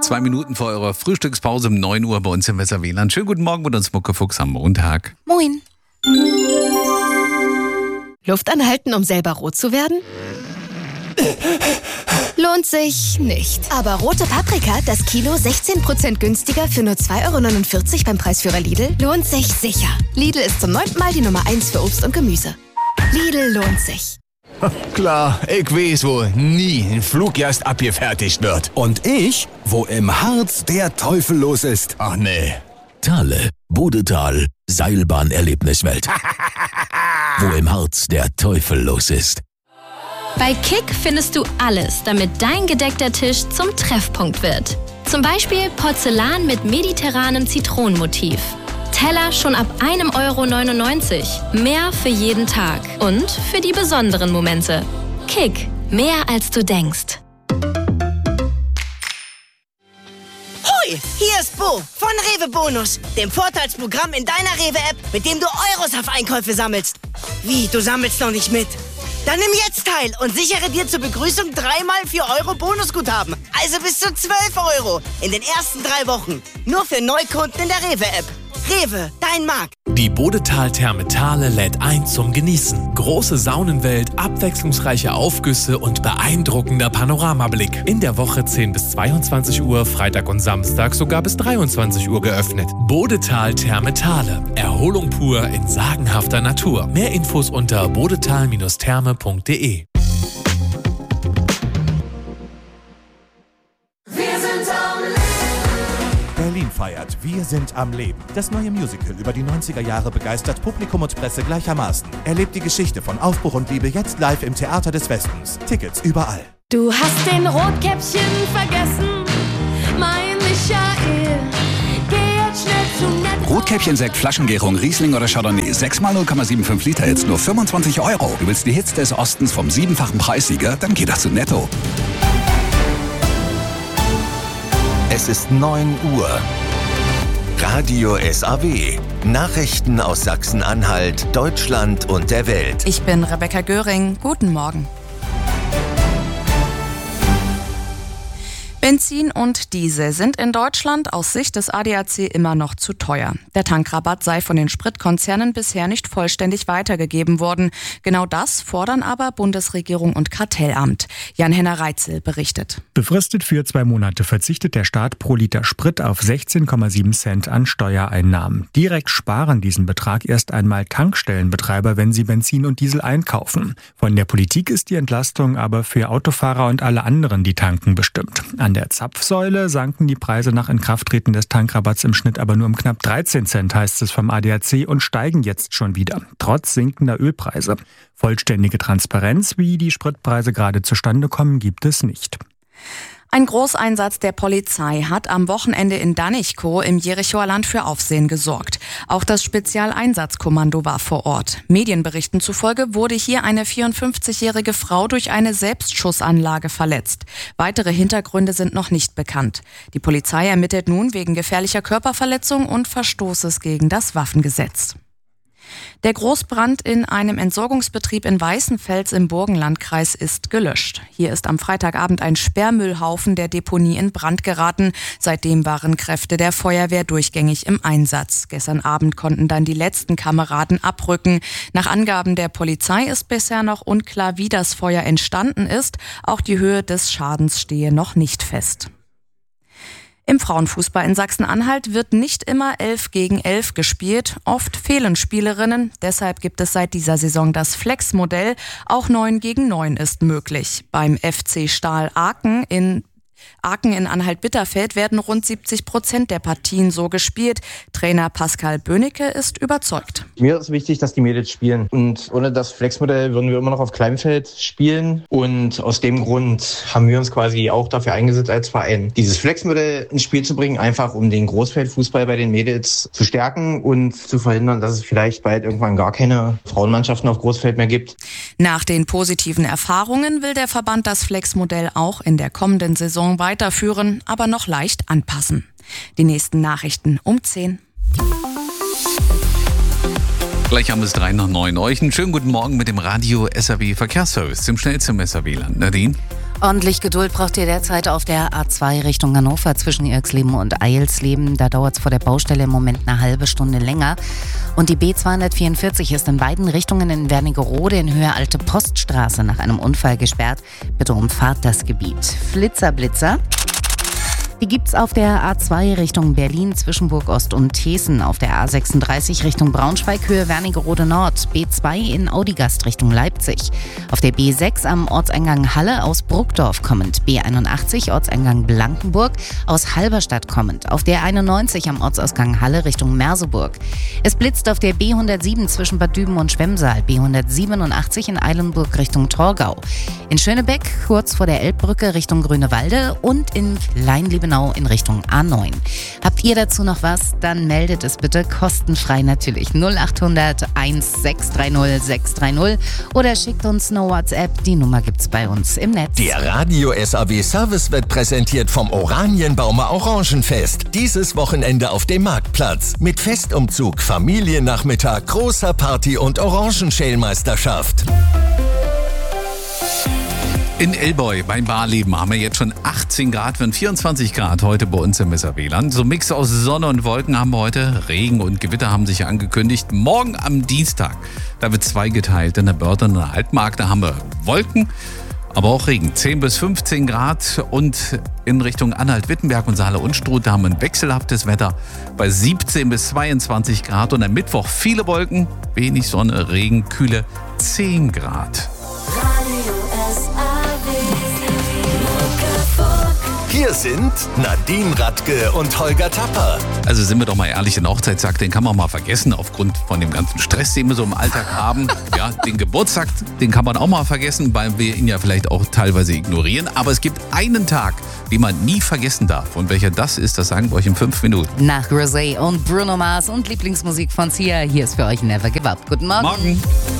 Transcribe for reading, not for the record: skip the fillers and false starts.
2 Minuten vor eurer Frühstückspause um 9 Uhr bei uns im Weserwieland. Schönen guten Morgen mit uns Muckefuchs am Montag. Moin. Luft anhalten, um selber rot zu werden? Lohnt sich nicht. Aber rote Paprika, das Kilo 16% günstiger für nur 2,49 € beim Preisführer Lidl, lohnt sich sicher. Lidl ist zum 9. Mal die Nummer 1 für Obst und Gemüse. Lidl lohnt sich. Klar, ich weiß, wo nie ein Fluggast abgefertigt wird. Und ich, wo im Harz der Teufel los ist. Ach nee. Thale, Bodetal, Seilbahnerlebniswelt. Wo im Harz der Teufel los ist. Bei Kick findest du alles, damit dein gedeckter Tisch zum Treffpunkt wird. Zum Beispiel Porzellan mit mediterranem Zitronenmotiv. Teller schon ab 1,99 €. Mehr für jeden Tag und für die besonderen Momente. Kick, mehr als du denkst. Hoi, hier ist Bo von Rewe Bonus, dem Vorteilsprogramm in deiner Rewe-App, mit dem du Euros auf Einkäufe sammelst. Wie, du sammelst noch nicht mit? Dann nimm jetzt teil und sichere dir zur Begrüßung 3x 4 € Bonusguthaben. Also bis zu 12 € in den ersten 3 Wochen. Nur für Neukunden in der Rewe-App. Rewe, dein Markt. Die Bodetal-Therme Thale lädt ein zum Genießen. Große Saunenwelt, abwechslungsreiche Aufgüsse und beeindruckender Panoramablick. In der Woche 10 bis 22 Uhr, Freitag und Samstag sogar bis 23 Uhr geöffnet. Bodetal-Therme Thale. Erholung pur in sagenhafter Natur. Mehr Infos unter bodetal-therme.de. Berlin feiert Wir sind am Leben. Das neue Musical über die 90er Jahre begeistert Publikum und Presse gleichermaßen. Erlebt die Geschichte von Aufbruch und Liebe jetzt live im Theater des Westens. Tickets überall. Du hast den Rotkäppchen vergessen, mein Michael. Geh jetzt schnell zu Netto. Rotkäppchen, Sekt, Flaschengärung, Riesling oder Chardonnay. 6x 0,75 Liter, jetzt nur 25 €. Du willst die Hits des Ostens vom 7-fachen Preissieger? Dann geh doch zu Netto. Es ist 9 Uhr. Radio SAW. Nachrichten aus Sachsen-Anhalt, Deutschland und der Welt. Ich bin Rebecca Göring. Guten Morgen. Benzin und Diesel sind in Deutschland aus Sicht des ADAC immer noch zu teuer. Der Tankrabatt sei von den Spritkonzernen bisher nicht vollständig weitergegeben worden. Genau das fordern aber Bundesregierung und Kartellamt. Jan-Henner Reitzel berichtet. Befristet für 2 Monate verzichtet der Staat pro Liter Sprit auf 16,7 Cent an Steuereinnahmen. Direkt sparen diesen Betrag erst einmal Tankstellenbetreiber, wenn sie Benzin und Diesel einkaufen. Von der Politik ist die Entlastung aber für Autofahrer und alle anderen, die tanken, bestimmt. An der Zapfsäule sanken die Preise nach Inkrafttreten des Tankrabatts im Schnitt aber nur um knapp 13 Cent, heißt es vom ADAC, und steigen jetzt schon wieder, trotz sinkender Ölpreise. Vollständige Transparenz, wie die Spritpreise gerade zustande kommen, gibt es nicht. Ein Großeinsatz der Polizei hat am Wochenende in Danichkow im Jerichoer Land für Aufsehen gesorgt. Auch das Spezialeinsatzkommando war vor Ort. Medienberichten zufolge wurde hier eine 54-jährige Frau durch eine Selbstschussanlage verletzt. Weitere Hintergründe sind noch nicht bekannt. Die Polizei ermittelt nun wegen gefährlicher Körperverletzung und Verstoßes gegen das Waffengesetz. Der Großbrand in einem Entsorgungsbetrieb in Weißenfels im Burgenlandkreis ist gelöscht. Hier ist am Freitagabend ein Sperrmüllhaufen der Deponie in Brand geraten. Seitdem waren Kräfte der Feuerwehr durchgängig im Einsatz. Gestern Abend konnten dann die letzten Kameraden abrücken. Nach Angaben der Polizei ist bisher noch unklar, wie das Feuer entstanden ist. Auch die Höhe des Schadens stehe noch nicht fest. Im Frauenfußball in Sachsen-Anhalt wird nicht immer 11 gegen 11 gespielt. Oft fehlen Spielerinnen. Deshalb gibt es seit dieser Saison das Flex-Modell. Auch 9 gegen 9 ist möglich. Beim FC Stahl Aachen in Anhalt-Bitterfeld werden rund 70% der Partien so gespielt. Trainer Pascal Böhnecke ist überzeugt. Mir ist wichtig, dass die Mädels spielen. Und ohne das Flexmodell würden wir immer noch auf Kleinfeld spielen. Und aus dem Grund haben wir uns quasi auch dafür eingesetzt als Verein, dieses Flexmodell ins Spiel zu bringen, einfach um den Großfeldfußball bei den Mädels zu stärken und zu verhindern, dass es vielleicht bald irgendwann gar keine Frauenmannschaften auf Großfeld mehr gibt. Nach den positiven Erfahrungen will der Verband das Flexmodell auch in der kommenden Saison weiterführen, aber noch leicht anpassen. Die nächsten Nachrichten um 10. Gleich haben wir es 3 nach 9 euch. Einen schönen guten Morgen mit dem Radio SAW Verkehrsservice, dem schnellsten im SAW-Land. Nadine? Ordentlich Geduld braucht ihr derzeit auf der A2 Richtung Hannover zwischen Irxleben und Eilsleben. Da dauert es vor der Baustelle im Moment eine halbe Stunde länger. Und die B244 ist in beiden Richtungen in Wernigerode in Höhe Alte Poststraße nach einem Unfall gesperrt. Bitte umfahrt das Gebiet. Blitzer. Die gibt's auf der A2 Richtung Berlin zwischen Burg Ost und Thesen, auf der A36 Richtung Braunschweig Höhe Wernigerode Nord, B2 in Audigast Richtung Leipzig, auf der B6 am Ortseingang Halle aus Bruckdorf kommend, B81 Ortseingang Blankenburg aus Halberstadt kommend, auf der 91 am Ortsausgang Halle Richtung Merseburg. Es blitzt auf der B107 zwischen Bad Düben und Schwemmsaal, B187 in Eilenburg Richtung Torgau, in Schönebeck kurz vor der Elbbrücke Richtung Grünewalde und in Kleinliebenau in Richtung A9. Habt ihr dazu noch was? Dann meldet es bitte kostenfrei natürlich 0800 1630 630 oder schickt uns eine WhatsApp. Die Nummer gibt's bei uns im Netz. Der Radio SAW Service wird präsentiert vom Oranienbaumer Orangenfest. Dieses Wochenende auf dem Marktplatz. Mit Festumzug, Familiennachmittag, großer Party und Orangenschälmeisterschaft. In Elboy beim Barleben haben wir jetzt schon 18 Grad, werden 24 Grad heute bei uns im Weserwähland. So ein Mix aus Sonne und Wolken haben wir heute. Regen und Gewitter haben sich angekündigt. Morgen am Dienstag, da wird zweigeteilt. In der Börde und der Altmark, da haben wir Wolken, aber auch Regen. 10 bis 15 Grad und in Richtung Anhalt-Wittenberg und Saale-Unstrut, da haben wir ein wechselhaftes Wetter bei 17 bis 22 Grad. Und am Mittwoch viele Wolken, wenig Sonne, Regen, kühle 10 Grad. Hier sind Nadine Radke und Holger Tapper. Also sind wir doch mal ehrlich, den Hochzeitstag, den kann man mal vergessen aufgrund von dem ganzen Stress, den wir so im Alltag haben. Ja, den Geburtstag, den kann man auch mal vergessen, weil wir ihn ja vielleicht auch teilweise ignorieren. Aber es gibt einen Tag, den man nie vergessen darf. Und welcher das ist, das sagen wir euch in 5 Minuten. Nach Rosé und Bruno Mars und Lieblingsmusik von Sia, hier ist für euch Never Give Up. Guten Morgen. Morgen.